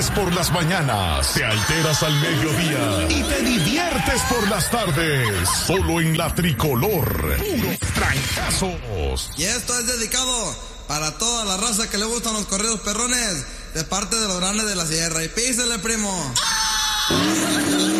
ríes por las mañanas, te alteras al mediodía y te diviertes por las tardes. Solo en la Tricolor. Puros trancazos. Y esto es dedicado para toda la raza que le gustan los corridos perrones, de parte de los grandes de la sierra. Y písele, primo.